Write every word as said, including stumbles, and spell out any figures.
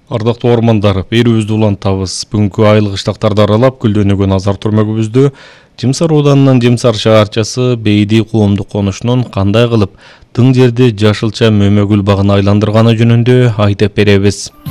Ардактуу ормандар, берүүбүздү улантабыз. Бүгүнкү айыл кыштактарды аралап, гүлдөнүүгө назар түрмөгүбүздү Жымсар ооданынын Жымсар шаарчасы Бейди коомдук конушунун кандай кылып тың жерди жашылча мөмө гүл багына айландырганы жөнүндө айтып беребиз.